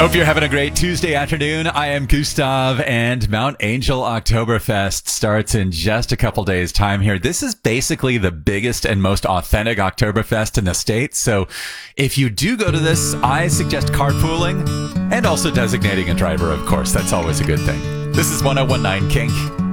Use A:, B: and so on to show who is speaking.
A: Hope you're having a great Tuesday afternoon. I am Gustav, and Mount Angel Oktoberfest starts in just a couple days' time here. This is basically the biggest and most authentic Oktoberfest in the States. So if you do go to this, I suggest carpooling and also designating a driver, of course. That's always a good thing. This is 1019 Kink.